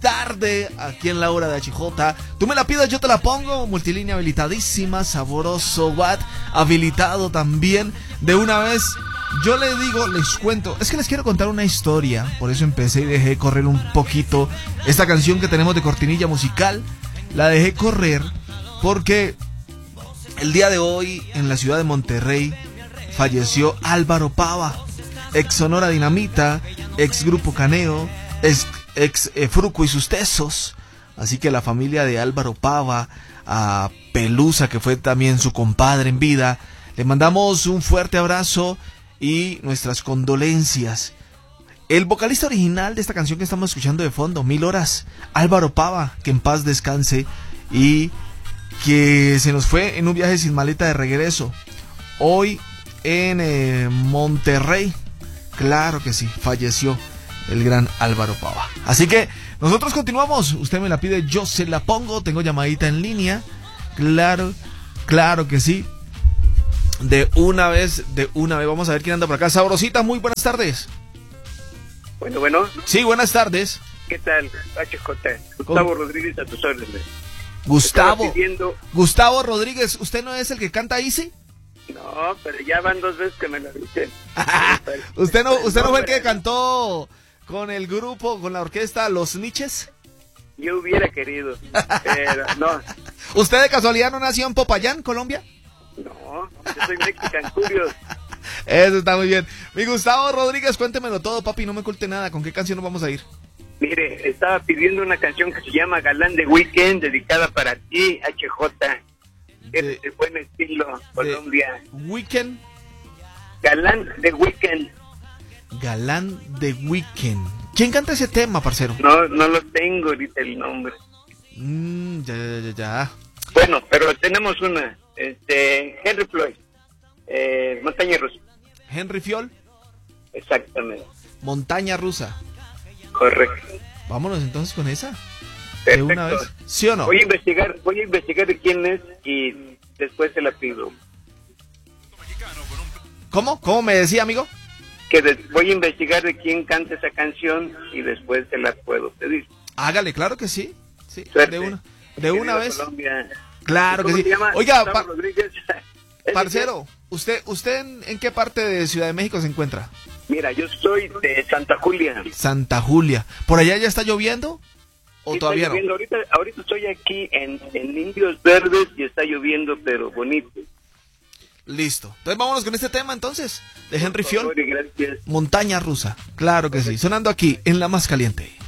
tarde aquí en la hora de HJ. Tú me la pides, yo te la pongo. Multilínea habilitadísima, sabroso, what, habilitado también. De una vez, yo les digo, les cuento. Es que les quiero contar una historia. Por eso empecé y dejé correr un poquito esta canción que tenemos de cortinilla musical. La dejé correr porque el día de hoy en la ciudad de Monterrey falleció Álvaro Pava, ex Sonora Dinamita, ex Grupo Caneo, ex Fruco y sus Tesos. Así que la familia de Álvaro Pava, a Pelusa, que fue también su compadre en vida, le mandamos un fuerte abrazo y nuestras condolencias. El vocalista original de esta canción que estamos escuchando de fondo, 1000 horas, Álvaro Pava, que en paz descanse y que se nos fue en un viaje sin maleta de regreso. Hoy en Monterrey, claro que sí, falleció el gran Álvaro Pava. Así que nosotros continuamos. Usted me la pide, yo se la pongo. Tengo llamadita en línea. Claro que sí. De una vez. Vamos a ver quién anda por acá. Sabrosita, muy buenas tardes. Bueno. Sí, buenas tardes. ¿Qué tal? HJ. Gustavo Rodríguez a tus órdenes. Gustavo Rodríguez, ¿usted no es el que canta Easy? No, pero ya van 2 veces que me lo dicen. ¿Usted no fue el que cantó con el grupo, con la orquesta Los Niches? Yo hubiera querido, pero no. ¿Usted de casualidad no nació en Popayán, Colombia? No, yo soy Mexican Curious. Eso está muy bien. Mi Gustavo Rodríguez, cuéntemelo todo, papi, no me oculte nada. ¿Con qué canción nos vamos a ir? Mire, estaba pidiendo una canción que se llama Galán de Weekend, dedicada para ti, HJ. Eres de buen estilo, Colombia. Weekend. Galán de Weekend. Galán de Weekend. ¿Quién canta ese tema, parcero? No lo tengo ahorita el nombre. Ya. Bueno, pero tenemos una. Henry Floyd. Montaña Rusa. Henry Fiol. Exactamente. Montaña Rusa. Correcto. Vámonos entonces con esa. Perfecto. ¿De una vez? ¿Sí o no? Voy a investigar de quién es y después se la pido. ¿Cómo? ¿Cómo me decía, amigo? Voy a investigar de quién canta esa canción y después se la puedo pedir. Hágale, claro que sí. Sí, suerte. De una vez. Colombia. Claro que sí. Oiga, parcero, ¿usted en qué parte de Ciudad de México se encuentra? Mira, yo soy de Santa Julia. Santa Julia. ¿Por allá ya está lloviendo? ¿O sí, todavía no? Ahorita estoy aquí en Indios Verdes y está lloviendo, pero bonito. Listo. Entonces vámonos con este tema entonces, de Henry Fiol. Gracias. Montaña Rusa. Claro que sí. Sonando aquí en La Más Caliente.